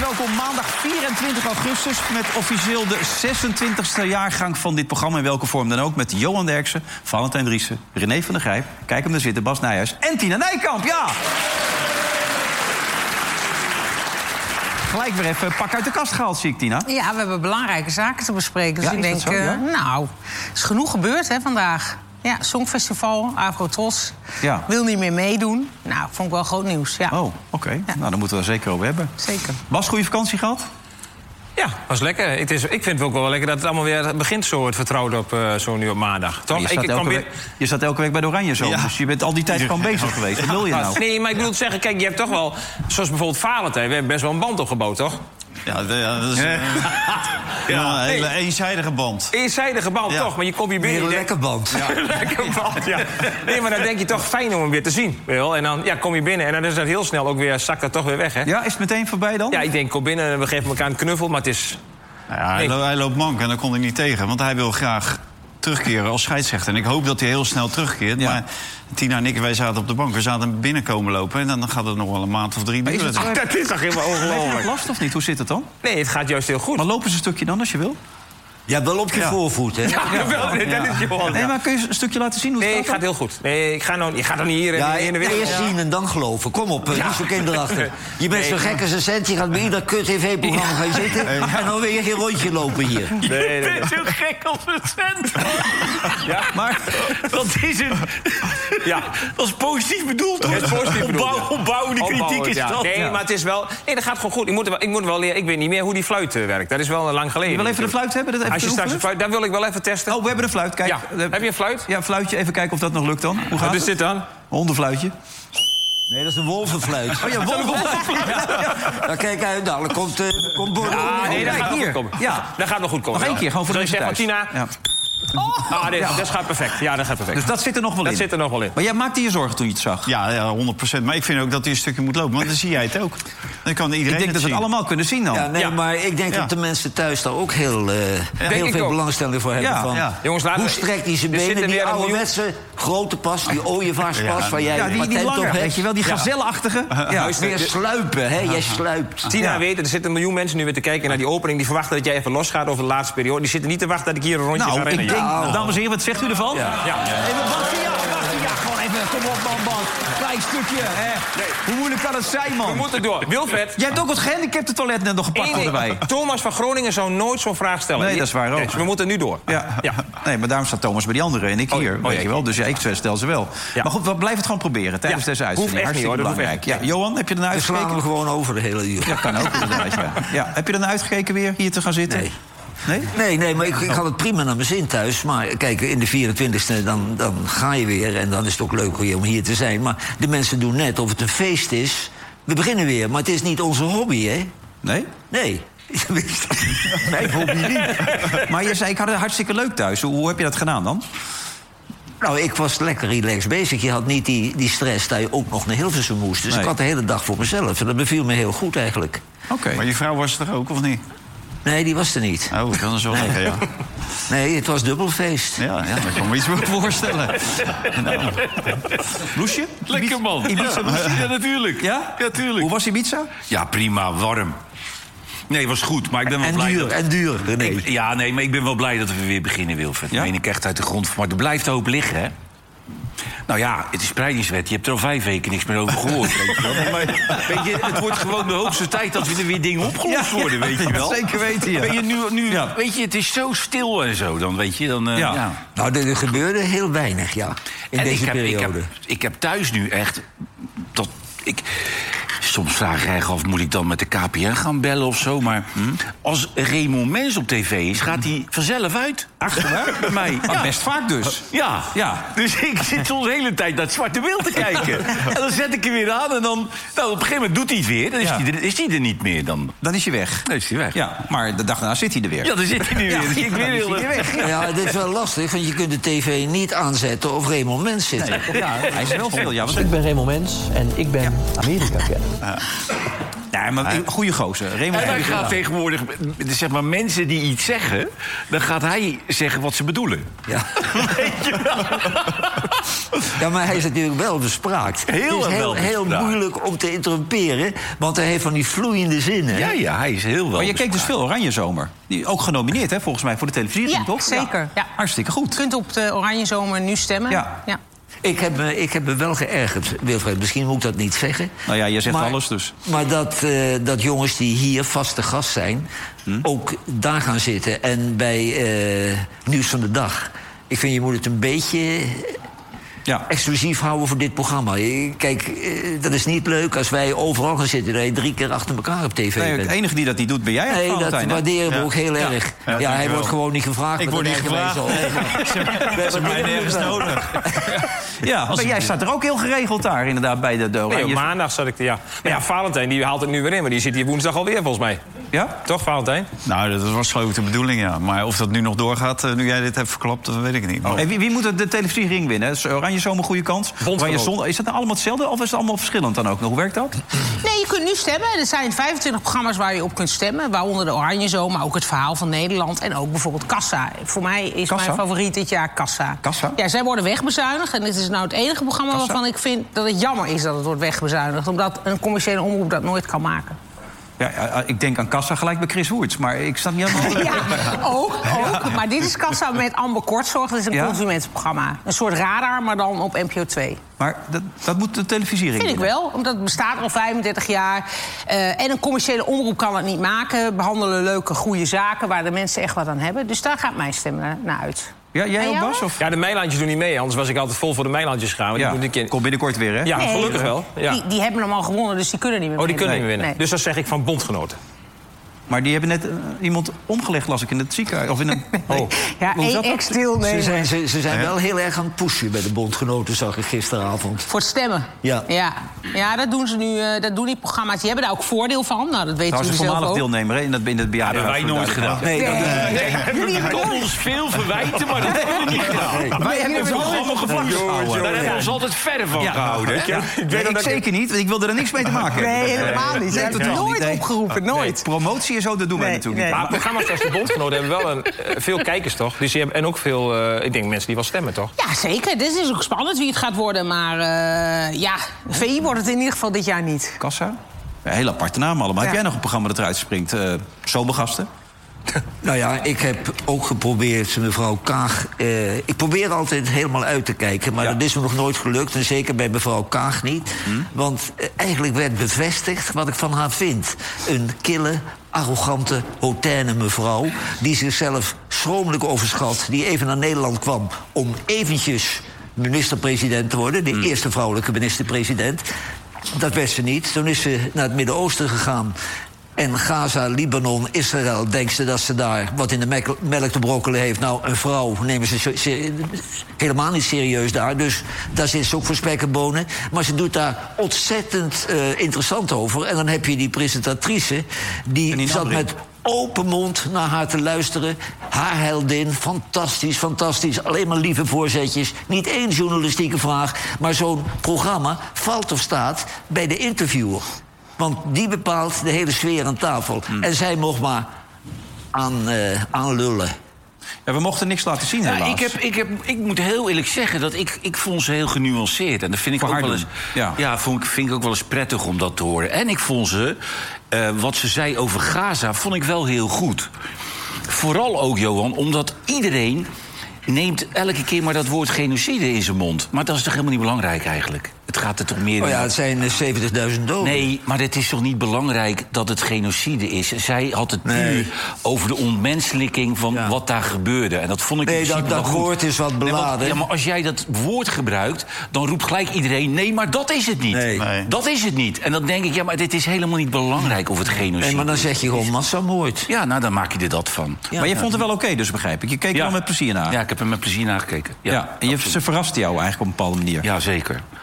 welkom. Maandag 24 augustus met officieel de 26e jaargang van dit programma. In welke vorm dan ook. Met Johan Derksen, Valentijn Driessen, René van der Grijp. Kijk hem daar zitten, Bas Nijhuis en Tina Nijkamp. Ja! Gelijk weer even pak uit de kast gehaald, zie ik, Tina. Ja, we hebben belangrijke zaken te bespreken. Dus Ja, ik denk, zo, ja? nou, er is genoeg gebeurd hè, vandaag. Ja, Songfestival, Afro-Tros, Ja. wil niet meer meedoen. Nou, vond ik wel groot nieuws, ja. Oh, oké. Ja. Nou, daar moeten we er zeker over hebben. Zeker. Bas, goede vakantie gehad? Ja, was lekker. Ik vind het ook wel lekker dat het allemaal weer begint zo, het vertrouwde op zo nu op maandag. Toch? Je staat elke week bij de Oranje zo. Ja. Dus je bent al die tijd gewoon bezig geweest. Wat wil je nou? Nee, maar ik bedoel te zeggen, kijk, je hebt toch wel, zoals bijvoorbeeld Valentijn, we hebben best wel een band opgebouwd, toch? Ja, dat is een hele eenzijdige band. Eenzijdige band, Ja. toch? Maar je komt hier binnen. Een lekker band. Lekker band, ja. Nee, maar dan denk je toch fijn om hem weer te zien. Wel? En dan kom je binnen en dan is dat heel snel ook weer, zakt dat toch weer weg, hè? Ja, is het meteen voorbij dan? Ja, ik denk, kom binnen en we geven elkaar een knuffel, maar het is... Ja, hij loopt mank en dat kon hij niet tegen. Want hij wil graag terugkeren als scheidsrechter. En ik hoop dat hij heel snel terugkeert. Ja. Maar Tina en ik, wij zaten op de bank. We zaten binnenkomen lopen. En dan gaat het nog wel een maand of 3 duren. Dat is toch helemaal Heb je nog ongelooflijk? last of niet? Hoe zit het dan? Nee, het gaat juist heel goed. Maar lopen ze een stukje dan als je wil? Ja, wel op je voorvoet, hè? Ja, wel, nee, dat is Johan. Nee, maar kun je een stukje laten zien hoe het Nee, gaat het gaat heel goed. Nee, ik ga dan niet hier Ja, in de wereld. eerst zien en dan geloven. Kom op, niet zo kinderachtig. Je bent zo gek als een cent. Je gaat bij ieder kut-tv-programma gaan zitten. En dan wil je geen rondje lopen hier. Nee. Zo gek als een cent. Ja, Maar Dat is een... ja. Dat is positief bedoeld, hoor. Het is positief bedoeld, ja. Opbouwende kritiek Opbouwend, is ja. dat. Nee, maar het is wel... Nee, dat gaat gewoon goed. Ik moet wel leren. Ik weet niet meer hoe die fluit werkt. Dat is wel lang geleden. je wil even de fluit hebben? Dat even Als je straks een oefenen? fluit... Dat wil ik wel even testen. Oh, we hebben een fluit. Kijk. Ja. Heb je een fluit? Ja, een fluitje. Even kijken of dat nog lukt dan. Hoe gaat Wat is het? dit dan? Een hondenfluitje. Nee, dat is een wolvenfluit. Oh ja, Nou, kijk uit, dadelijk komt Bordeaux. Ah, nee, dat kijk, gaat nog hier. goed komen. Ja. Dat gaat nog goed komen. Nog één keer, gewoon voor de Zal ik mensen zeggen thuis. van Tina... Ja. Ah, nee, dat gaat perfect. Ja, dat gaat perfect. Dus dat zit er nog wel Dat in. zit er nog wel in. Maar jij maakte je zorgen toen je het zag. Ja, 100%. Maar ik vind ook dat hij een stukje moet lopen. Want dan zie jij het ook. Dan kan iedereen Ik denk dat we zien. het allemaal kunnen zien dan. Ja, nee, Ja. maar ik denk Ja. dat de mensen thuis daar ook heel ik veel ook. belangstelling voor hebben. Ja, Van, ja. Jongens, laten hoe we- strekt hij zijn er zitten benen? Die weer een miljoen- ouderwetse grote pas, die ooievaarspas... waar jij Ja, die patent op lange, hebt. weet je wel, die gazellenachtige. Ja. Weer sluipen, hè? Jij sluipt. Tina Ja. weet, er zitten een miljoen mensen nu weer te kijken naar die opening. Die verwachten dat jij even losgaat over de laatste periode. Die zitten niet te wachten dat ik hier een rondje ga Nou, rennen. ik denk, Ja. dames en heren, wat zegt u ervan? Ja. Even Bassie, ja, gewoon even, kom op man, Bas. Klein stukje, hè. Hoe moeilijk kan het zijn, We man? moeten door. Wilfred. Jij hebt ook het gehandicapte toilet net nog gepakt één ding. erbij. Thomas van Groningen zou nooit zo'n vraag stellen. Nee, dat is waar ook. Dus we moeten nu door. Ja. Nee, maar daarom staat Thomas bij die andere en ik hier, weet je wel. Dus ja, ik stel ze wel. Ja. Maar goed, we blijven het gewoon proberen tijdens Ja. deze Hoeft uitzending. echt niet, Hartstikke hoor. Dat hoeft belangrijk. Ja, Johan, heb je ernaar We slaan hem uitgekeken? gewoon over de hele uur. Ja, kan ook inderdaad, ja. Ja. Heb je ernaar uitgekeken weer, hier te gaan zitten? Nee. Nee? Nee, maar ik had het prima naar mijn zin thuis. Maar kijk, in de 24e dan ga je weer. En dan is het ook leuk om hier te zijn. Maar de mensen doen net of het een feest is. We beginnen weer, maar het is niet onze hobby, hè? Nee? Nee. Nee, hobby niet. Maar je zei, ik had het hartstikke leuk thuis. Hoe heb je dat gedaan dan? Nou, ik was lekker relaxed bezig. Je had niet die stress dat je ook nog naar Hilversum moest. Dus Nee. ik had de hele dag voor mezelf. En dat beviel me heel goed eigenlijk. Oké. Maar je vrouw was er ook, of niet? Nee, die was er niet. Oh, dat is wel lekker, ja. Nee, het was dubbelfeest. Ja, daar kan me iets bij voorstellen. Bloesje? Lekker, man. Ibiza, Ja, natuurlijk. Ja? Ja, tuurlijk. Hoe was Ibiza? Ja, prima, warm. Nee, was goed, maar ik ben wel En blij duur, dat... en duur, René. Ja, nee, maar ik ben wel blij dat we weer beginnen, Wilfred. Ja? Dat meen ik echt uit de grond van... Maar er blijft een hoop liggen, hè? Nou ja, het is spreidingswet. Je hebt er al 5 weken niks meer over gehoord, weet je wel. Maar weet je, het wordt gewoon de hoogste tijd dat er weer dingen opgelost worden, weet je wel. Zeker weten, ja. Weet je, nu Ja. weet je, het is zo stil en zo, dan weet je, dan... Ja. ja. Nou, er gebeurde heel weinig, ja. In En deze periode. ik heb thuis nu echt... Soms vraag ik echt af, moet ik dan met de KPN gaan bellen of zo? Maar als Raymond Mens op tv is, gaat hij vanzelf uit. Achterwaar bij mij. Ah, best vaak dus. Ja. Ja. Dus ik zit soms de hele tijd naar het zwarte beeld te kijken. En dan zet ik hem weer aan en dan... Nou, op een gegeven moment doet hij het weer. Dan is hij er niet meer. Dan Dan is je weg. is hij weg. Ja, maar de dag daarna zit hij er weer. Ja, dan zit hij nu weer. Dan zit ik weer heel weg. Ja, dit is wel lastig, want je kunt de tv niet aanzetten of Raymond Mens zitten. Ja, hij is wel veel. Ja, want Ik ben Raymond Mens en ik ben Amerika kennen. Nee, maar goede gozer. Raymond En hij gaat tegenwoordig, zeg maar, mensen die iets zeggen... dan gaat hij zeggen wat ze bedoelen. Ja. Ja, maar hij is natuurlijk wel bespraakt. Heel het is wel heel bespraakt. moeilijk om te interromperen, want hij heeft van die vloeiende zinnen. Ja, hij is heel wel Maar je keek dus bespraakt. veel Oranje Zomer. Die ook genomineerd, hè, volgens mij, voor de televisie, Ja, toch? zeker. Ja. Hartstikke Je goed. kunt op de Oranje Zomer nu stemmen. Ja. Ik heb me wel geërgerd, Wilfred. Misschien moet ik dat niet zeggen. Nou ja, je zegt Maar- alles dus. Maar dat jongens die hier vaste gast zijn... ook daar gaan zitten en bij Nieuws van de Dag. Ik vind, je moet het een beetje Ja. exclusief houden voor dit programma. Kijk, dat is niet leuk als wij overal gaan zitten... dat je 3 keer achter elkaar op tv Nee, bent. de enige die dat niet doet, ben jij Nee, eigenlijk, dat Valentijn, hè? waarderen we ook heel erg. Ja, hij dankjewel. wordt gewoon niet gevraagd. Ik maar word dan niet denken wij gevraagd. zo, we hebben mij het nergens gedaan. nodig. Ja, maar jij staat er ook heel geregeld daar, inderdaad, bij de Nee, op Oranje. maandag zat ik er, ja. Maar ja, Valentijn die haalt het nu weer in, maar die zit hier woensdag alweer volgens mij. Ja? Toch, Valentijn? Nou, dat was geloof ik de bedoeling, ja. Maar of dat nu nog doorgaat, nu jij dit hebt verklapt, dat weet ik niet. Hey, wie moet de televisiering winnen? Is Oranje Zomer goede kans? Oranje Zon, is dat nou allemaal hetzelfde of is het allemaal verschillend dan ook nog? Hoe werkt dat? Nee, je kunt nu stemmen. Er zijn 25 programma's waar je op kunt stemmen. Waaronder de Oranje Zomer, maar ook het Verhaal van Nederland. En ook bijvoorbeeld Kassa. Voor mij is Kassa? mijn favoriet dit jaar Kassa. Kassa? Ja, zij worden wegbezuinigd. En dit is nou het enige programma Kassa? waarvan ik vind dat het jammer is dat het wordt wegbezuinigd. Omdat een commerciële omroep dat nooit kan maken. Ja, ik denk aan Kassa gelijk bij Chris Woerts, maar ik snap niet helemaal... Ja, ook. Maar dit is Kassa met Amber Kortzorg. Dat is een Ja? consumentenprogramma. Een soort radar, maar dan op NPO 2. Maar dat moet de televisiering Vind ik winnen. wel, omdat het bestaat al 35 jaar. En een commerciële omroep kan het niet maken. Behandelen leuke, goede zaken waar de mensen echt wat aan hebben. Dus daar gaat mijn stem naar uit. Ja, jij En ook, jou? Bas? Of? Ja, de Meilandjes doen niet mee, anders was ik altijd vol voor de Meilandjes gegaan. Maar die Ja, doen een keer... komt binnenkort weer, hè? Ja, Nee. gelukkig wel. Ja. Die hebben hem al gewonnen, dus die kunnen niet meer Oh, die kunnen niet meedoen. meer winnen. Nee. Dus dat zeg ik van bondgenoten. Maar die hebben net iemand omgelegd, las ik, in het ziekenhuis. Of in een... Oh. Ja, Hoe zat één dat? ex-deelnemer. Ze zijn wel heel erg aan het pushen bij de bondgenoten, zag ik gisteravond. Voor het stemmen. Ja. Ja, dat doen ze nu. Dat doen die programma's. Die hebben daar ook voordeel van. Nou, dat weten Trouwens, een jullie zelf voormalig ook. deelnemer hè, in het bejaardenhuis. Hebben wij nooit gedaan. Nee, Jullie Je hebben kan nooit. ons veel verwijten, maar dat hebben we niet gedaan. Wij hebben het programma gevangen gehouden. Daar hebben we ons altijd verder van gehouden. Ja, ik zeker niet, want ik wilde er niks mee te maken hebben. Nee, helemaal niet. Ze Nee, hebben het totaal nooit niet, nee. opgeroepen, nooit. Promotie en zo, dat doen wij natuurlijk niet. Maar programma's als de bondgenoten hebben wel veel kijkers, toch? Dus die hebben, en ook veel, ik denk mensen die wel stemmen, toch? Ja, zeker. Dit is ook spannend wie het gaat worden. Maar ja, VI wordt het in ieder geval dit jaar niet. Kassa? Ja, heel aparte naam allemaal. Ja. Heb jij nog een programma dat eruit springt? Zomergasten? Nou ja, ik heb ook geprobeerd, mevrouw Kaag... ik probeer altijd helemaal uit te kijken, maar Ja. dat is me nog nooit gelukt. En zeker bij mevrouw Kaag niet. Want eigenlijk werd bevestigd wat ik van haar vind. Een kille, arrogante, hautaine mevrouw... die zichzelf schromelijk overschat, die even naar Nederland kwam... om eventjes minister-president te worden. De eerste vrouwelijke minister-president. Dat werd ze niet. Toen is ze naar het Midden-Oosten gegaan... En Gaza, Libanon, Israël, denkt ze dat ze daar wat in de melk te brokkelen heeft. Nou, een vrouw nemen ze helemaal niet serieus daar. Dus daar zit ze ook voor spek en bonen. Maar ze doet daar ontzettend interessant over. En dan heb je die presentatrice, die zat met open mond naar haar te luisteren. Haar heldin, fantastisch, fantastisch. Alleen maar lieve voorzetjes. Niet één journalistieke vraag. Maar zo'n programma valt of staat bij de interviewer. Want die bepaalt de hele sfeer aan tafel. En zij mocht maar aan lullen. Ja, we mochten niks laten zien, Ja, helaas. ik moet heel eerlijk zeggen dat ik vond ze heel genuanceerd. En dat vind ik Voor ook haar wel eens. doen, ja. Ja, vind ik ook wel eens prettig om dat te horen. En ik vond ze, wat ze zei over Gaza, vond ik wel heel goed. Vooral ook, Johan, omdat iedereen neemt elke keer maar dat woord genocide in zijn mond. Maar dat is toch helemaal niet belangrijk eigenlijk? Het gaat er toch meer Oh ja, om. het zijn 70.000 doden. Nee, maar het is toch niet belangrijk dat het genocide is? Zij had het puur Nee. over de ontmenselijking van wat daar gebeurde. En dat vond ik in Nee, principe dat wel goed. woord is wat Nee, want- beladen. ja, maar als jij dat woord gebruikt, dan roept gelijk iedereen... nee, maar dat is het niet. Nee. Nee. Dat is het niet. En dan denk ik, ja, maar dit is helemaal niet belangrijk of het genocide Nee, maar dan is. zeg je gewoon massamoord. Ja, nou, dan maak je er dat van. Ja. Maar je vond het wel oké, dus begrijp ik. Je keek er Ja. wel met plezier naar. Ja, ik heb er met plezier naar gekeken. Ja, en ze verraste jou eigenlijk op een bepaalde manier. Ja, zeker.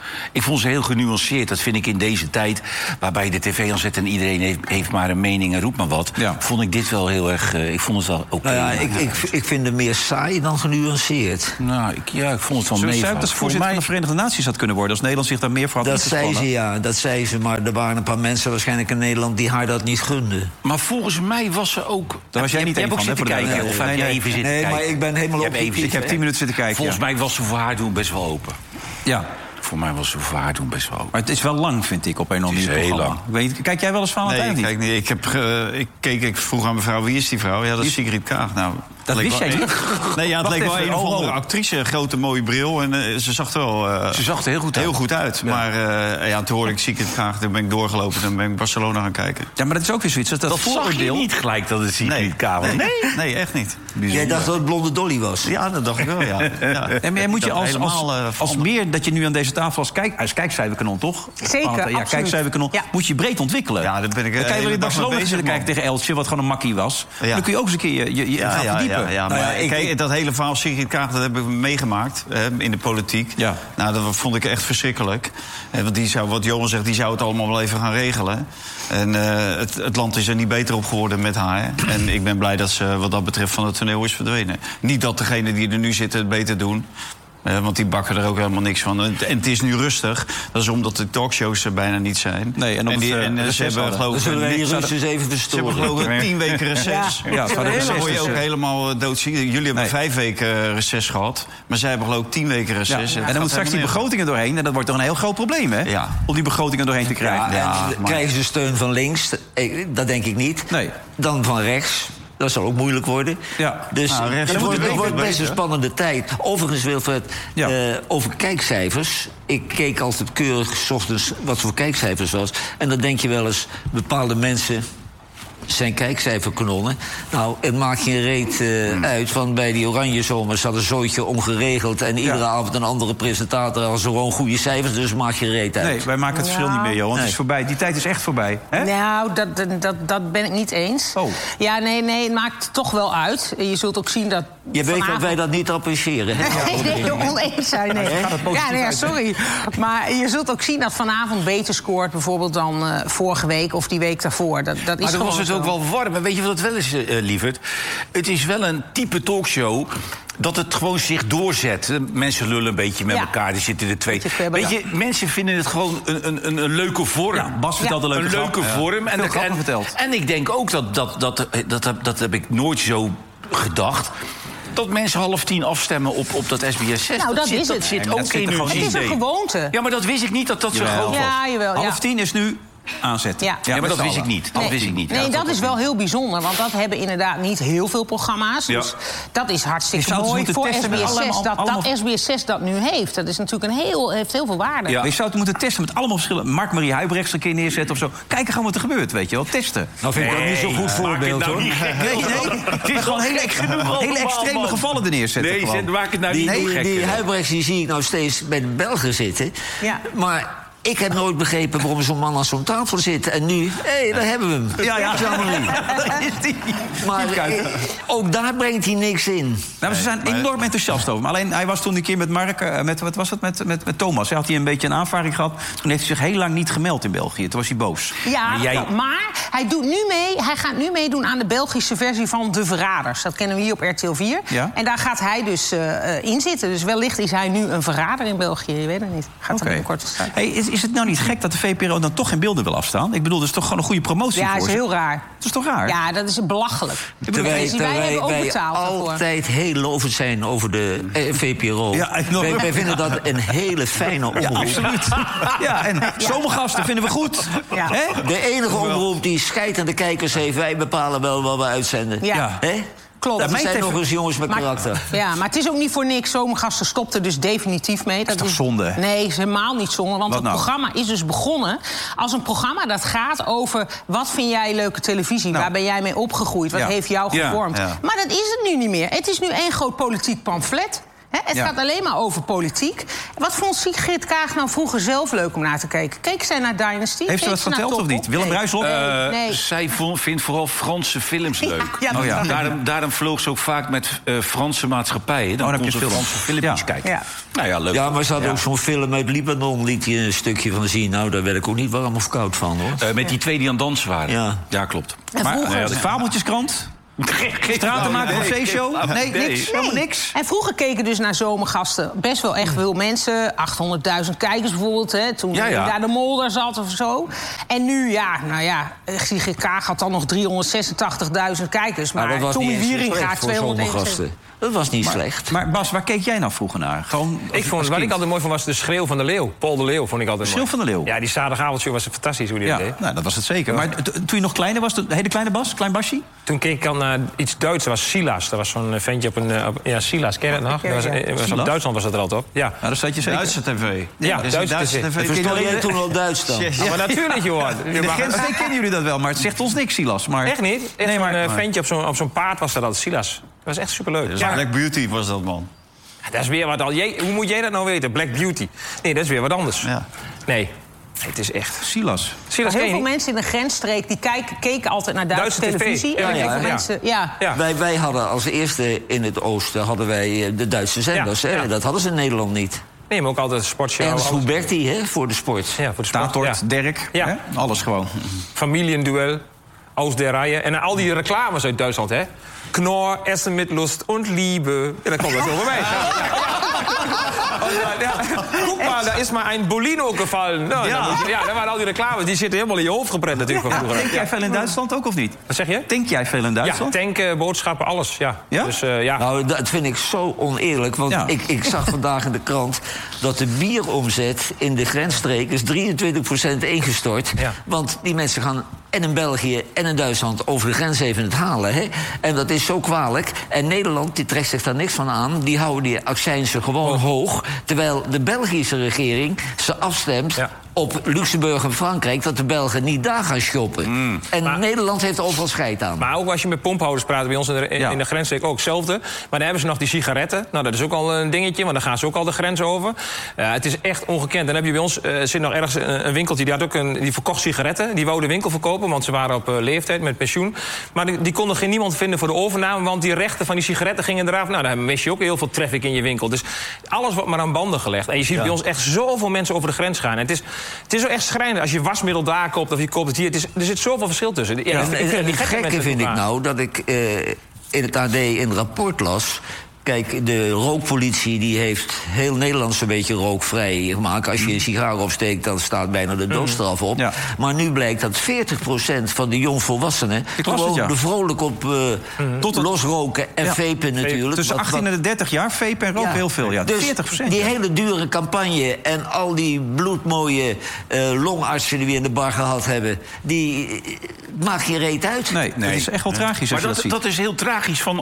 Ik vond ze heel genuanceerd. Dat vind ik in deze tijd, waarbij de tv aanzet en iedereen heeft maar een mening en roept maar wat. Ja. Vond ik dit wel heel erg... ik vond het wel oké. Nou ja, ik vind het meer saai dan genuanceerd. Nou, ik vond het wel Zou meevallen. ik als voorzitter van de Verenigde Naties had kunnen worden... als Nederland zich daar meer voor had Dat zei ze, ja, dat zei ze. Maar er waren een paar mensen waarschijnlijk in Nederland die haar dat niet gunden. Maar volgens mij was ze ook... Daar was jij niet Je hebt één ook van, zitten hè, voor de kijken? Of duidelijkheid. heb je even zitten kijken? maar ik ben helemaal Je hebt even Ik heb 10 minuten zitten kijken. Volgens mij was ze voor haar doen best wel open. Ja. Voor mij was ze voor haar doen best wel open. Maar het is wel lang, vind ik, op een of Het is andere heel programma. Kijk jij wel eens van het Nee, eind ik niet? kijk niet. Ik vroeg aan mevrouw, wie is die vrouw? Ja, dat is Sigrid Kaag. Nou, Dat leek wist wel- jij niet? Nee, ja, het Wacht leek wel even, een of oh, andere oh. actrice. Een grote mooie bril. En ze zag er wel Ze zag er heel goed uit. uit. Maar toen hoorde ik Sigrid Kaag. Toen ben ik doorgelopen. Toen ben ik Barcelona gaan kijken. Ja, maar dat is ook weer zoiets. Dat Dat zag je vooroordeel... niet gelijk dat het Sigrid Kaag was. Nee, echt niet. Jij dacht dat het Blonde Dolly was? Ja, dat dacht ik wel, ja. En maar moet je Dat helemaal, als meer dat je nu aan deze tafel als kijkcijferkanon, toch? Zeker, Ja, absoluut. kijkcijferkanon. Ja. Moet je breed ontwikkelen. Ja, daar ben ik Dan kan je wel in Barcelona zitten kijken tegen Eltje, wat gewoon een makkie was. Ja. Dan kun je ook eens een keer je gaan verdiepen. Ja, Nou maar ja, kijk, dat hele verhaal Sigrid Kaag, dat heb ik meegemaakt in de politiek. Ja. Nou, dat vond ik echt verschrikkelijk. Want die zou, wat Johan zegt, die zou het allemaal wel even gaan regelen. En het land is er niet beter op geworden met haar. En ik ben blij dat ze wat dat betreft van het toneel is verdwenen. Niet dat degenen die er nu zitten het beter doen. Want die bakken er ook helemaal niks van. En het is nu rustig. Dat is omdat de talkshows er bijna niet zijn. Nee, en omdat ze hebben geloof Dan ik... zullen wij die niks- Russen eens even Ze hebben verstoren. geloof ik 10 weken reces. Ja, ze hadden Dan reces, word je dus, ook helemaal doodziek. Jullie hebben 5 weken reces gehad. Maar zij hebben geloof ik 10 weken Ja. reces. En dan moet straks die begrotingen doorheen. En dat wordt toch een heel groot probleem, hè? Ja. Om die begrotingen doorheen te krijgen. Ja, en krijgen ze steun van links? Dat denk ik niet. Nee. Dan van rechts. Dat zal ook moeilijk worden. Ja. Dus Nou, rechts het moet wordt, je het wordt weten, best een hè? spannende tijd. Overigens, Wilfred, Ja. over kijkcijfers. Ik keek altijd keurig 's ochtends wat voor kijkcijfers was. En dan denk je wel eens, bepaalde mensen zijn kijkcijferkanonnen. Nou, het maakt geen reet uit. Want bij die Oranje Zomers had een zootje omgeregeld. En iedere avond een andere presentator had gewoon goede cijfers. Dus het maakt geen reet uit. Nee, wij maken het verschil niet meer, Johan. Het is voorbij. Die tijd is echt voorbij. Hè? Nou, dat ben ik niet eens. Oh. Ja, nee, het maakt toch wel uit. Je zult ook zien dat... Je weet dat vanavond- wij dat niet appreciëren. Hè? Nee, oneens zijn. Nee. gaat het positief Ja, uit, hè? sorry. Maar je zult ook zien dat vanavond beter scoort... bijvoorbeeld dan vorige week of die week daarvoor. Dat is Maar dan gewoon was het zo. ook wel warm. En weet je wat het wel is, lieverd? Het is wel een type talkshow dat het gewoon zich doorzet. Mensen lullen een beetje met Ja. elkaar. Die zitten er twee. Beetje ver, Weet ja. je, mensen vinden het gewoon een leuke vorm. Ja, Bas vertelt een leuke een grap. leuke vorm. Veel grappen verteld. En ik denk ook dat heb ik nooit zo gedacht. Dat mensen 9:30 afstemmen op dat SBS 6. Nou, dat zit, is dat het. zit En dat ook zit in er hun gewoon in. Het is een systeem. gewoonte. Ja, maar dat wist ik niet dat zo Jawel. groot was. Ja, jawel. Ja. 9:30 is nu aanzetten. Ja. Ja, maar met dat z'n wist ik allen. niet. Dat wist ik niet. Nee, Ja, dat is wel heel bijzonder. Want dat hebben inderdaad niet heel veel programma's. Ja. Dus dat is Je hartstikke zou het mooi moeten voor testen met SBS 6. allemaal- Dat SBS 6 dat nu heeft. Dat is natuurlijk heeft heel veel waarde. Ja. Je zou het moeten testen met allemaal verschillen. Mark-Marie Huibrechts een keer neerzetten of zo. Kijken gewoon wat er gebeurt, weet je wel. Testen. Nou vind ik dat niet zo'n goed voorbeeld, hoor. Nee, het is gewoon hele extreme gevallen er neerzetten. Nee, gewoon. maak het nou niet Die, nog die gekker. Huibrechts die zie ik nou steeds bij de Belgen zitten. Ja. Maar ik heb nooit begrepen waarom zo'n man aan zo'n tafel zit. En nu, hé, daar hebben we hem. Ja. Jean-Marie. Dat is die. Maar Kijk. ook daar brengt hij niks in. Nou, ze zijn enorm enthousiast over. Maar alleen, hij was toen een keer met Mark, met Thomas. Hij had hij een beetje een aanvaring gehad. Toen heeft hij zich heel lang niet gemeld in België. Toen was hij boos. Ja, Maar jij- maar hij doet nu mee. Hij gaat nu meedoen aan de Belgische versie van De Verraders. Dat kennen we hier op RTL 4. Ja. En daar gaat hij dus in zitten. Dus wellicht is hij nu een verrader in België. Je weet het niet. Gaat er Oké. binnenkort staan. Hey, is het nou niet gek dat de VPRO dan toch geen beelden wil afstaan? Ik bedoel, dat is toch gewoon een goede promotie Ja, voor is ze? heel raar. Dat is toch raar? Ja, dat is belachelijk. Terwijl wij hebben ook betaald daarvoor. altijd heel lovend zijn over de VPRO. Ja, enorm. wij vinden dat een hele fijne omroep. Ja, absoluut. Ja, en zomergasten vinden we goed. Ja. Hè? De enige omroep die scheid aan de kijkers heeft... wij bepalen wel wat we uitzenden. Ja. Hè? Klopt. Dat Mijn zijn TV nog eens jongens met karakter. Ja, maar het is ook niet voor niks. Zomergasten stopt er dus definitief mee. Dat toch zonde? Nee, is helemaal niet zonde. Want Wat het nou? programma is dus begonnen als een programma dat gaat over... wat vind jij leuke televisie? Nou. Waar ben jij mee opgegroeid? Wat Ja. heeft jou Ja. gevormd? Ja. Maar dat is het nu niet meer. Het is nu één groot politiek pamflet. Het Ja. gaat alleen maar over politiek. Wat vond Sigrid Kaag nou vroeger zelf leuk om naar te kijken? Keek zij naar Dynasty? Heeft ze Keek wat naar verteld of Top niet? Op? Willem Nee. Bruijs op? Nee. Zij vindt vooral Franse films leuk. Ja, dat ja. is Daarom vloog ze ook vaak met Franse maatschappijen. Dan dan heb kon je ze films. Franse filmpjes Ja. kijken. Ja. Nou ja, leuk. Ja, maar ze had ook zo'n film uit Libanon, liet je een stukje van zien. Nou, daar werd ik ook niet warm of koud van, hoor. Met die twee die aan het dansen waren. Ja. Klopt. En Maar vroeger- de Fabeltjeskrant? Stratenmaker van Zeeshow? Nee, niks. Helemaal niks. En vroeger keken dus naar zomergasten best wel echt veel mensen. 800.000 kijkers bijvoorbeeld, hè, toen Ja, ja. daar de Molder zat of zo. En nu, Sigrid Kaag had dan nog 386.000 kijkers. Maar dat was Tommy niet eens zo Wieringa slecht voor 271. zomergasten. Dat was niet slecht. Maar Bas, waar keek jij nou vroeger naar? Gewoon Wat ik altijd mooi vond was de schreeuw van de leeuw. Paul de Leeuw vond ik altijd Schreeuw mooi. van de Leeuw? Ja, die zaterdagavondshow was fantastisch hoe die dat Ja, deed. nou, dat was het zeker. Maar toen je nog kleiner was, de hele kleine Bas, klein Basje? Toen keek ik al naar iets Duits, dat was Silas. Dat was zo'n ventje op een... Silas, ken je dat nog? Ja, Dat was, ja. was Silas? op Duitsland was dat er altijd op. Ja. Nou, dat staat je zeker. Duitse tv. Ja, Dat is Duitse Duitse tv. tv. Verstond jij toen al Duits dan? Yes. Maar natuurlijk, Johan. In de grensstreek kennen jullie dat wel, maar het zegt ons niks, Silas. Maar... Echt niet? Echt Nee, maar- een ventje op zo'n paard was dat altijd, Silas. Dat was echt superleuk. Ja, Black Beauty was dat, man. dat is weer wat al. Hoe moet jij dat nou weten? Black Beauty. Nee, dat is weer wat anders. Ja. Nee, het is echt... Silas. Silas Heel ken je veel niet? mensen in de grensstreek die keken altijd naar Duitse Duitse tv. televisie. Ja, en heel ja, veel ja. mensen, Ja. Wij hadden als eerste in het oosten hadden wij de Duitse zenders. Ja, Hè? ja. Dat hadden ze in Nederland niet. Nee, maar ook altijd sportshow. Ernst alles. Huberti, hè, voor de sport. Ja, voor de sport. Tatort, Ja. Dirk, Ja. hè? Alles gewoon. Familienduel, Aus der Reihe. En al die reclames uit Duitsland, hè? Knorr, Essen mit Lust und Liebe. Ja, dan komt dat zo voorbij. Guck mal, da is maar een Bolino gevallen. Nou, Ja. daar waren al die reclames. Die zitten helemaal in je hoofd geprent natuurlijk van vroeger. Denk jij veel in Duitsland ook of niet? Wat zeg je? Denk jij veel in Ja, Duitsland? tanken, boodschappen, alles. Ja. Ja? Dus ja. Nou, dat vind ik zo oneerlijk. Want Ja. ik zag vandaag in de krant dat de bieromzet in de grensstreek is 23% ingestort. Ja. Want die mensen gaan en in België en in Duitsland over de grens even het halen. Hè? En dat is zo kwalijk. En Nederland, die trekt zich daar niks van aan. Die houden die accijnsen gewoon hoog. Terwijl de Belgische regering ze afstemt... Ja. op Luxemburg en Frankrijk, dat de Belgen niet daar gaan shoppen. En Maar- Nederland heeft er overal scheid aan. Maar ook als je met pomphouders praat, bij ons in de, Ja. in de grensstreek ook hetzelfde. Maar dan hebben ze nog die sigaretten. Nou, dat is ook al een dingetje, want dan gaan ze ook al de grens over. Het is echt ongekend. Dan heb je bij ons, zit nog ergens een winkeltje, die had ook die verkocht sigaretten. Die wou de winkel verkopen, want ze waren op leeftijd met pensioen. Maar die konden geen niemand vinden voor de overname, want die rechten van die sigaretten gingen eraf. Nou, dan mis je ook heel veel traffic in je winkel. Dus alles wordt maar aan banden gelegd. En je ziet bij ons echt zoveel mensen over de grens gaan. En het is ook echt schrijnend. Als je wasmiddel daar koopt of je koopt het hier. Er zit zoveel verschil tussen. Ja, Ja, ik vind en het het gek dat gekke mensen vind ik het vragen. nou dat ik in het AD een rapport las. Kijk, de rookpolitie die heeft heel Nederland zo'n beetje rookvrij gemaakt. Als je een sigaar opsteekt, dan staat bijna de doodstraf op. Ja. Maar nu blijkt dat 40% van de jongvolwassenen... Ik las het, gewoon ja. er vrolijk op Tot het- losroken en Ja. vapen natuurlijk. Tussen Wat- 18 en de 30 jaar, vape en roken heel veel. Ja, Dus 40%. die hele dure campagne en al die bloedmooie longartsen die we in de bar gehad hebben... die maakt geen reet uit. Nee, dat is echt wel tragisch als Maar je dat ziet. dat is heel tragisch van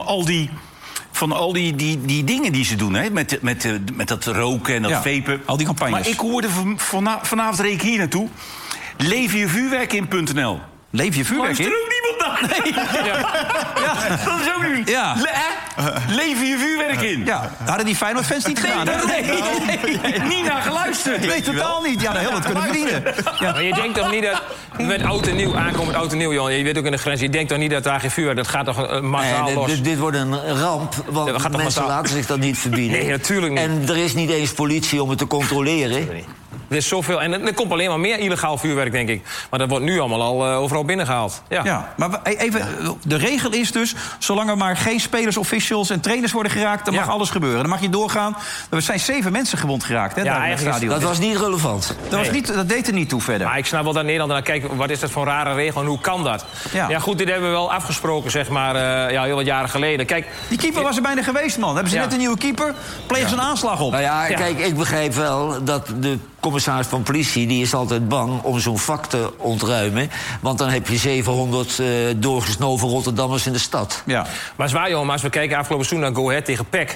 al die dingen die ze doen, hè? Met dat roken en dat Ja, vapen. al die campagnes. Maar ik hoorde vanavond reed ik hier naartoe. Leefjevuurwerk.nl. Leef je vuurwerk Luister in? ook niemand naar? Nee. Ja. Dat is ook niet. Ja. Leef je vuurwerk in. Ja, hadden die Feyenoord-fans niet gedaan, hè? Nee, niet naar geluisterd. Nee, totaal niet. Ja, dat heel wat kunnen verdienen. Ja. Maar je denkt toch niet dat met oud en nieuw aankomend oud en nieuw, Johan, je weet ook in de grens, je denkt toch niet dat daar geen vuur, dat gaat toch massaal Nee, los. dit wordt een ramp, want Ja, dat gaat toch mensen massaal? laten zich dat niet verbieden. Nee, natuurlijk niet. En er is niet eens politie om het te controleren. Er is zoveel en er komt alleen maar meer illegaal vuurwerk, denk ik. Maar dat wordt nu allemaal al overal binnengehaald. Ja. Ja, maar even, de regel is dus... zolang er maar geen spelers, officials en trainers worden geraakt... dan mag Ja. alles gebeuren. Dan mag je doorgaan. Er zijn 7 mensen gewond geraakt, hè, Ja, daar in het eigenlijk is- stadion. Dat was niet relevant. Dat deed er niet toe verder. Maar ik snap wel dat Nederland dan kijkt, wat is dat voor een rare regel en hoe kan dat? Ja. Ja, goed, dit hebben we wel afgesproken, zeg maar, heel wat jaren geleden. Kijk, Die keeper was er bijna geweest, man. Hebben ze Ja. net een nieuwe keeper? Plegen ze een aanslag op. Nou ja, Ja. kijk, ik begrijp wel dat de commissaris van politie... die is altijd bang om zo'n vak te ontruimen. Want dan heb je 700 doorgesnoven Rotterdammers in de stad. Ja. maar zwaar, jongen, maar als we kijken afgelopen seizoen naar Go Ahead tegen PEC...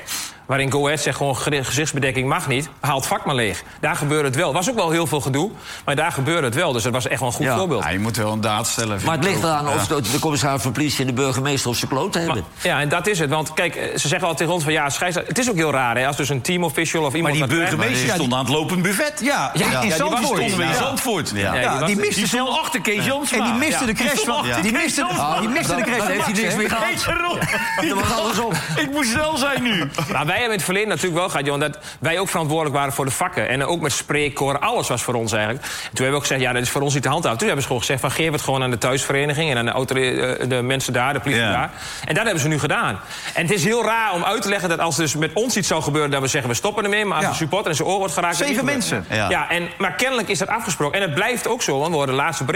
waarin Go Ahead zegt gewoon gezichtsbedekking mag niet. Haal het vak maar leeg. Daar gebeurde het wel. Was ook wel heel veel gedoe, maar daar gebeurde het wel. Dus dat was echt wel een goed voorbeeld. Ja, je moet wel een daad stellen. Maar het ligt eraan of de commissaris van politie en de burgemeester op zijn kloot hebben. Ja, en dat is het. Want kijk, ze zeggen al tegen ons van ja, het is ook heel raar, hè, als dus een teamofficial of iemand. Maar die dat krijgt. burgemeester stond aan het lopend buffet. Ja, in Zandvoort. Die stonden in Zandvoort. Ja, die miste stond achter Kees Jansma. En die miste de crash van... Die miste de crash van heeft hij niks meer gehad. Dat was alles op. Ik moest snel zijn nu. Nou, wij hebben in het verleden natuurlijk wel gehad, Johan, dat wij ook verantwoordelijk waren voor de vakken. En ook met spreekkoor, alles was voor ons eigenlijk. En toen hebben we ook gezegd, ja, dat is voor ons niet te handhaven. Toen hebben ze gewoon gezegd, van geef het gewoon aan de thuisvereniging en aan de mensen daar, de politie daar. En dat hebben ze nu gedaan. En het is heel raar om uit te leggen dat als dus met ons iets zou gebeuren, dat we zeggen, we stoppen ermee. Maar als een supporter in zijn oor wordt geraakt... 7 mensen. Maar kennelijk is dat afgesproken. En het blijft ook zo, want we horen de laatste bericht.